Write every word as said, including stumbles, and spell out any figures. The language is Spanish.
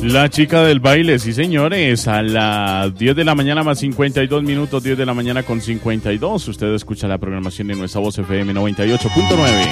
La chica del baile, sí señores, a las diez de la mañana más cincuenta y dos minutos, diez de la mañana con cincuenta y dos. Usted escucha la programación de nuestra Voz F M noventa y ocho punto nueve.